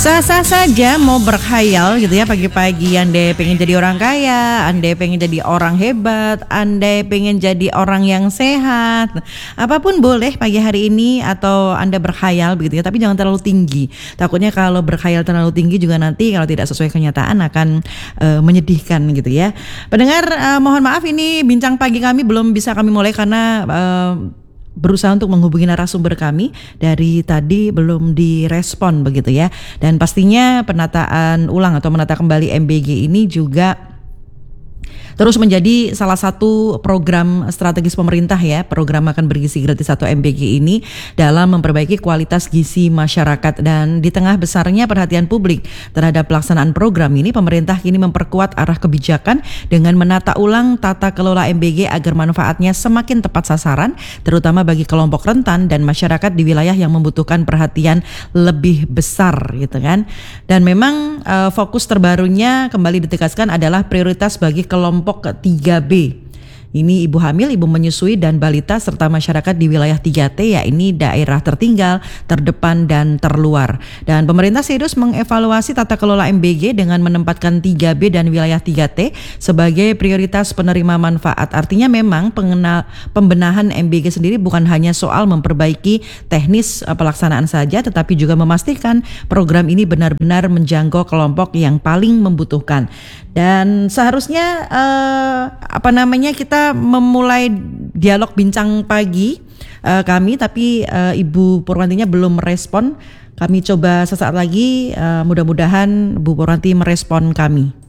Sah-sah saja mau berkhayal gitu ya pagi-pagi. Andai pengen jadi orang kaya, andai pengen jadi orang hebat, andai pengen jadi orang yang sehat, apapun boleh pagi hari ini atau Anda berkhayal begitu ya. Tapi jangan terlalu tinggi. Takutnya kalau berkhayal terlalu tinggi juga nanti kalau tidak sesuai kenyataan akan menyedihkan gitu ya. Pendengar, mohon maaf ini bincang pagi kami belum bisa kami mulai karena berusaha untuk menghubungi narasumber kami dari tadi belum direspon begitu ya. Dan pastinya penataan ulang atau menata kembali MBG ini juga terus menjadi salah satu program strategis pemerintah ya. Program makan bergizi gratis atau MBG ini dalam memperbaiki kualitas gizi masyarakat. Dan di tengah besarnya perhatian publik terhadap pelaksanaan program ini, pemerintah kini memperkuat arah kebijakan dengan menata ulang tata kelola MBG agar manfaatnya semakin tepat sasaran, terutama bagi kelompok rentan dan masyarakat di wilayah yang membutuhkan perhatian lebih besar gitu kan. Dan memang fokus terbarunya kembali ditegaskan adalah prioritas bagi kelompok 3B. Ini ibu hamil, ibu menyusui, dan balita serta masyarakat di wilayah 3T, yakni daerah tertinggal, terdepan, dan terluar. Dan pemerintah serius mengevaluasi tata kelola MBG dengan menempatkan 3B dan wilayah 3T sebagai prioritas penerima manfaat. Artinya memang pembenahan MBG sendiri bukan hanya soal memperbaiki teknis pelaksanaan saja, tetapi juga memastikan program ini benar-benar menjangkau kelompok yang paling membutuhkan. Dan seharusnya kita memulai dialog bincang pagi kami, tapi Ibu Purwantinya belum merespon. Kami coba sesaat lagi, mudah-mudahan Bu Purwanti merespon kami.